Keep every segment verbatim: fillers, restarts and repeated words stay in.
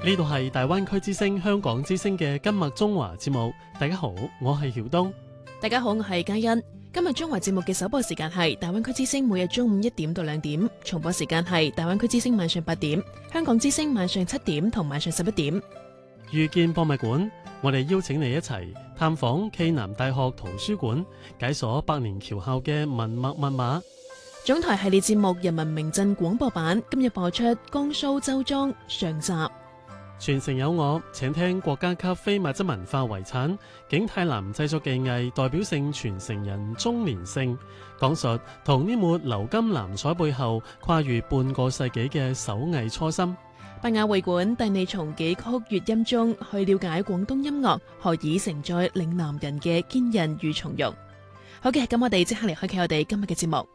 呢度係大灣區之聲香港之聲嘅今日中華節目。大家好，我係曉東。 大家好，我係嘉欣。今日中華節目嘅首播時間係大灣區之聲每日中午一點到兩點，重播時間係大灣區之聲晚上八點，香港之聲晚上七點同晚上十一點。 遇見博物館，我哋邀請你一齊探訪暨南大學圖書館，解鎖百年橋後嘅文脈密碼。 總台系列節目《人民名鎮廣播版》今日播出江蘇周莊上集。 傳承有我，請聽國家級非物質文化遺產景泰藍製作技藝代表性傳承人鍾連勝講述同呢抹鎏金藍彩背後跨越半個世紀嘅手藝初心。 伯雅會館帶你從幾曲粵音中去了解廣東音樂何以承載嶺南人嘅堅韌與從容。好嘅，咁我哋即刻嚟開啟我哋今日嘅節目。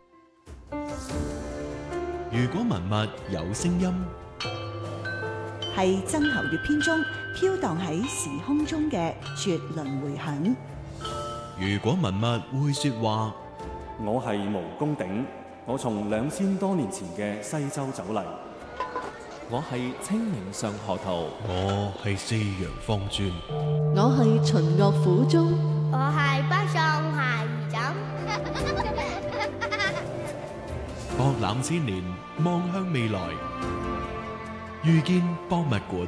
如果文物有聲音， 係曾侯乙編中飄蕩喺時空中嘅絕倫迴響。 如果文物會說話， 我係毛公鼎，我從兩千多年前嘅西周走嚟。 我係清明上河圖， 我係四陽方尊， 我係秦樂府中， 我係北宋鞋兒枕。 博覽千年，望向未來，遇見博物館。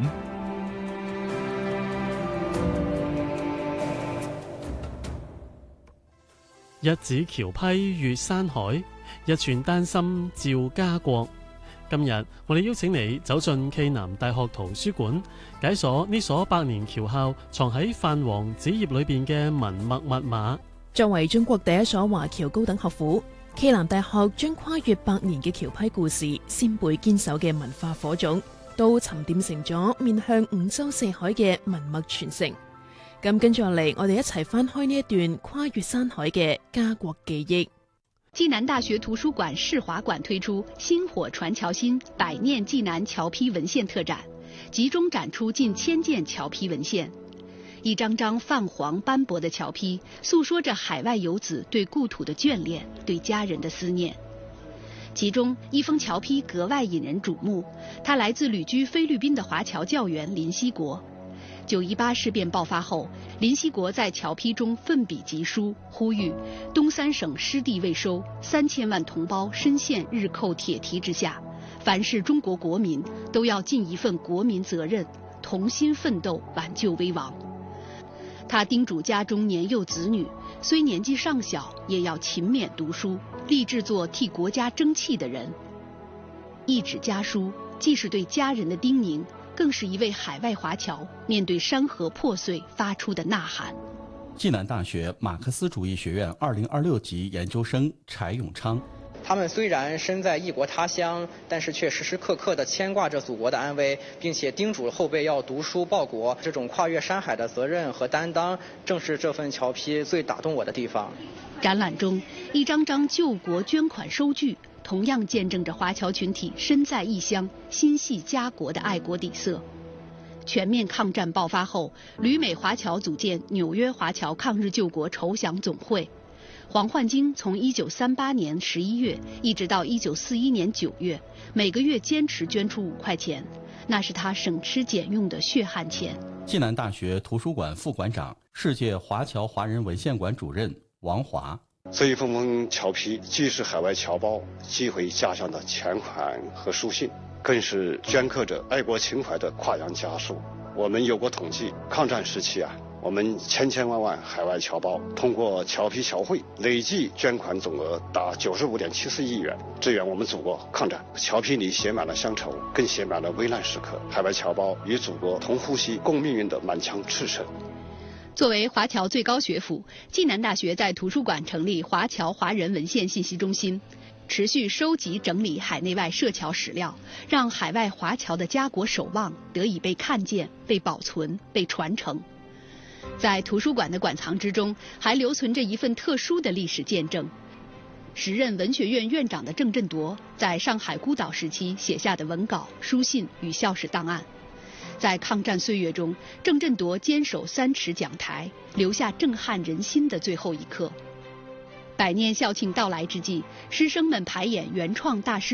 一指橋批越山海，一寸丹心照家國。今日我哋邀請你走進暨南大學圖書館，解鎖呢所百年橋後藏喺泛黃紙頁裏邊嘅文脈密碼。 作為中國第一所華僑高等學府，暨南大學將跨越百年嘅橋批故事、先輩堅守嘅文化火種，都沉澱成咗面向五洲四海嘅文脈傳承。咁跟住落嚟，我哋一齊翻開呢一段跨越山海嘅家國記憶。 暨南大學圖書館世華館推出薪火傳橋心百年暨南橋批文獻特展，集中展出近千件橋批文獻。一張張泛黃斑駁的橋批，訴說着海外游子對故土的眷戀，對家人的思念。其中一封橋批格外引人矚目，它來自旅居菲律賓的華僑教員林希國。九一八事變爆發後，林希國在橋批中奮筆疾書，呼籲東三省失地未收，三千萬同胞深陷日寇鐵蹄之下，凡是中國國民都要盡一份國民責任，同心奮鬥挽救危亡。他叮囑家中年幼子女，雖年紀尚小，也要勤勉讀書，立志做替國家爭氣的人。一紙家書，既是對家人的叮嚀，更是一位海外華僑面對山河破碎發出的吶喊。 暨南大學馬克思主義學院二零二六級研究生柴永昌， 他們雖然身在異國他鄉，但是卻時時刻刻地牽掛着祖國的安危，並且叮囑後輩要讀書報國。這種跨越山海的責任和擔當，正是這份橋批最打動我的地方。 展覽中，一張張救國捐款收據，同樣見證着華僑群體身在異鄉、心繫家國的愛國底色。全面抗戰爆發後，旅美華僑組建紐約華僑抗日救國籌饗總會。黃煥經從一九三八年十一月一直到一九四一年九月，每個月堅持捐出五塊錢，那是他省吃儉用的血汗錢。 暨南大學圖書館副館長、世界華僑華人文獻館主任王華， 這一封封橋批既是海外僑胞寄回家鄉的錢款和書信，更是鐫刻着愛國情懷的跨洋家書。我們有過統計，抗戰時期啊，我們千千萬萬海外僑胞通過橋批橋會，累計捐款總額達九十五點七四億元，支援我們祖國抗戰。橋批裏寫滿了鄉愁，更寫滿了危難時刻，海外僑胞與祖國同呼吸共命運的滿腔赤誠。 作為華僑最高學府，暨南大學在圖書館成立華僑華人文獻信息中心，持續收集整理海內外涉僑史料，讓海外華僑的家國守望得以被看見、被保存、被傳承。在圖書館的館藏之中，還留存着一份特殊的歷史見證。時任文學院院長的鄭振鐸在上海孤島時期寫下的文稿、書信與校史檔案。在抗戰歲月中，鄭振鐸堅守三尺講台，留下震撼人心的最後一刻。百年校慶到來之際，師生們排演原創大師